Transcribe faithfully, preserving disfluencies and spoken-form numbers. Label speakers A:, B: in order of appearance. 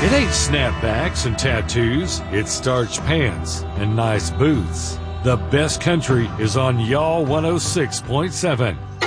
A: It ain't snapbacks and tattoos, it's starched pants and nice boots. The best country is on Y'all one oh six point seven.